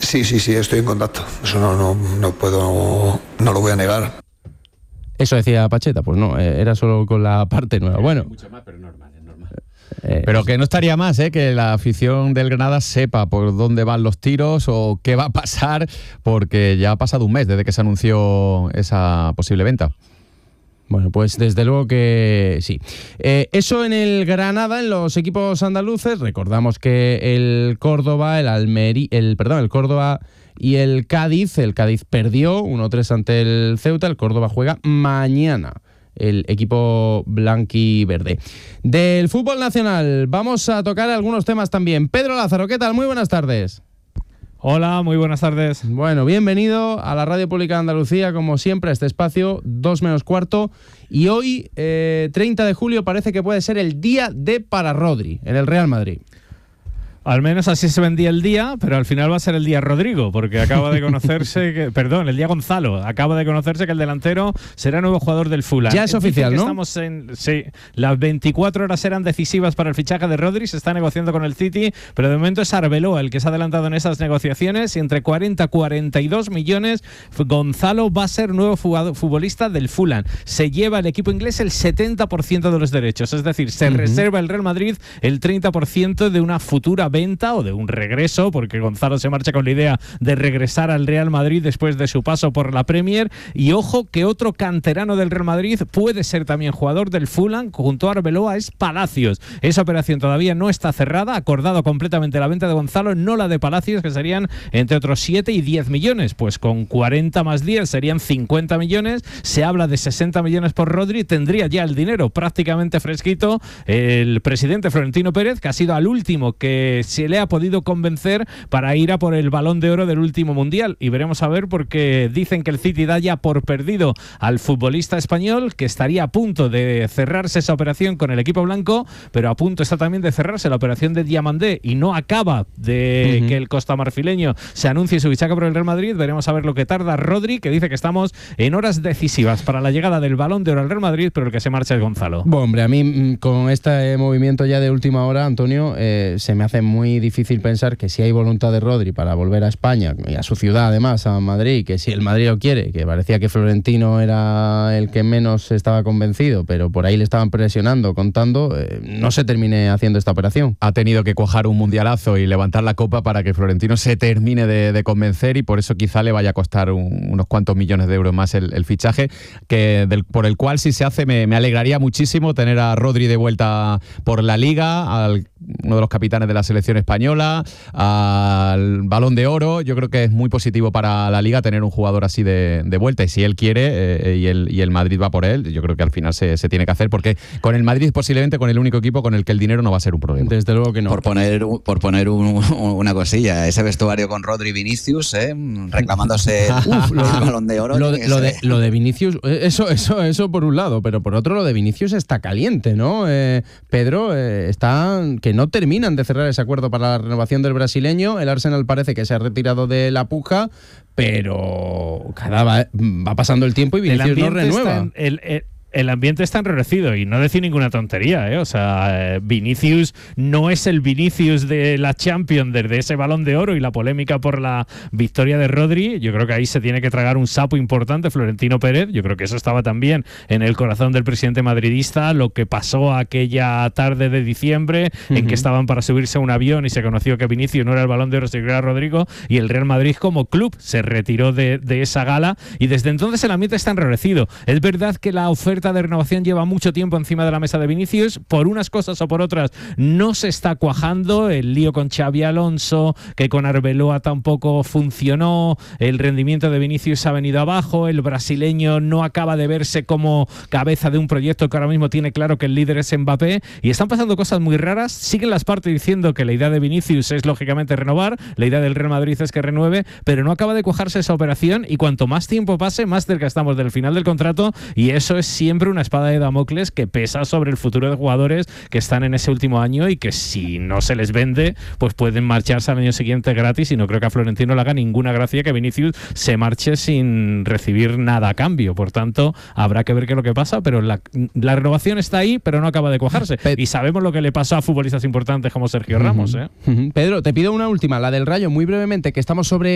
Sí, estoy en contacto. Eso no puedo, no lo voy a negar. Eso decía Pacheta, pues no, era solo con la parte nueva. Bueno, mucho más, pero normal, es normal. Pero que no estaría más, que la afición del Granada sepa por dónde van los tiros o qué va a pasar, porque ya ha pasado un mes desde que se anunció esa posible venta. Bueno, pues desde luego que sí. Eso en el Granada, en los equipos andaluces. Recordamos que el Córdoba, el Córdoba y el Cádiz perdió 1-3 ante el Ceuta. El Córdoba juega mañana, el equipo blanquiverde. Del fútbol nacional vamos a tocar algunos temas también. Pedro Lázaro, ¿qué tal? Muy buenas tardes. Hola, muy buenas tardes. Bueno, bienvenido a la Radio Pública de Andalucía, como siempre, a este espacio, 2 menos cuarto. Y hoy, 30 de julio, parece que puede ser el día D para Rodri, en el Real Madrid. Al menos así se vendía el día, pero al final va a ser el día Rodrigo, porque acaba de conocerse el día Gonzalo, acaba de conocerse que el delantero será nuevo jugador del Fulham. Ya es oficial, ¿no? Sí, las 24 horas eran decisivas para el fichaje de Rodri, se está negociando con el City, pero de momento es Arbeloa el que se ha adelantado en esas negociaciones, y entre 40 y 42 millones, Gonzalo va a ser nuevo futbolista del Fulham. Se lleva el equipo inglés el 70% de los derechos, es decir, se reserva el Real Madrid el 30% de una futura venta o de un regreso, porque Gonzalo se marcha con la idea de regresar al Real Madrid después de su paso por la Premier. Y ojo que otro canterano del Real Madrid puede ser también jugador del Fulham junto a Arbeloa, es Palacios. Esa operación todavía no está cerrada, acordado completamente la venta de Gonzalo, no la de Palacios, que serían entre otros 7 y 10 millones, pues con 40 más 10 serían 50 millones, se habla de 60 millones por Rodri, tendría ya el dinero prácticamente fresquito el presidente Florentino Pérez, que ha sido al último que se le ha podido convencer para ir a por el Balón de Oro del último Mundial. Y veremos a ver, porque dicen que el City da ya por perdido al futbolista español, que estaría a punto de cerrarse esa operación con el equipo blanco, pero a punto está también de cerrarse la operación de Diamandé y no acaba de que el costamarfileño se anuncie su fichaje por el Real Madrid. Veremos a ver lo que tarda Rodri, que dice que estamos en horas decisivas para la llegada del Balón de Oro al Real Madrid, pero el que se marcha es Gonzalo. Bueno, hombre, a mí con este movimiento ya de última hora, Antonio, se me hace muy difícil pensar que si hay voluntad de Rodri para volver a España y a su ciudad, además, a Madrid, que si el Madrid lo quiere, que parecía que Florentino era el que menos estaba convencido, pero por ahí le estaban presionando, contando, no se termine haciendo esta operación. Ha tenido que cuajar un mundialazo y levantar la copa para que Florentino se termine de convencer, y por eso quizá le vaya a costar unos cuantos millones de euros más el fichaje, por el cual, si se hace, me alegraría muchísimo tener a Rodri de vuelta por la Liga, uno de los capitanes de la selección española, al Balón de Oro. Yo creo que es muy positivo para la Liga tener un jugador así de vuelta, y si él quiere y el Madrid va por él, yo creo que al final se tiene que hacer, porque con el Madrid posiblemente con el único equipo con el que el dinero no va a ser un problema. Desde luego que no. Por poner una cosilla, ese vestuario con Rodri y Vinicius, reclamándose el Balón de Oro. Lo de Vinicius, eso por un lado, pero por otro lo de Vinicius está caliente, ¿no? Pedro, que no terminan de cerrar ese acuerdo para la renovación del brasileño. El Arsenal parece que se ha retirado de la puja, pero va pasando el tiempo y Vinicius no renueva. El ambiente está enrarecido, y no decir ninguna tontería, ¿eh? O sea, Vinicius no es el Vinicius de la Champions, desde ese Balón de Oro y la polémica por la victoria de Rodri. Yo creo que ahí se tiene que tragar un sapo importante Florentino Pérez. Yo creo que eso estaba también en el corazón del presidente madridista, lo que pasó aquella tarde de diciembre en que estaban para subirse a un avión y se conoció que Vinicius no era el Balón de Oro, sino que era Rodrigo, y el Real Madrid como club se retiró de esa gala, y desde entonces el ambiente está enrarecido. Es verdad que la oferta de renovación lleva mucho tiempo encima de la mesa de Vinicius, por unas cosas o por otras no se está cuajando, el lío con Xabi Alonso, que con Arbeloa tampoco funcionó, el rendimiento de Vinicius ha venido abajo, el brasileño no acaba de verse como cabeza de un proyecto que ahora mismo tiene claro que el líder es Mbappé, y están pasando cosas muy raras. Siguen las partes diciendo que la idea de Vinicius es lógicamente renovar, la idea del Real Madrid es que renueve, pero no acaba de cuajarse esa operación, y cuanto más tiempo pase, más cerca estamos del final del contrato, y eso es siempre una espada de Damocles que pesa sobre el futuro de jugadores que están en ese último año, y que si no se les vende, pues pueden marcharse al año siguiente gratis, y no creo que a Florentino le haga ninguna gracia que Vinicius se marche sin recibir nada a cambio. Por tanto, habrá que ver qué es lo que pasa, pero la renovación está ahí, pero no acaba de cuajarse, y sabemos lo que le pasó a futbolistas importantes como Sergio Ramos, ¿eh? Pedro, te pido una última, la del Rayo, muy brevemente, que estamos sobre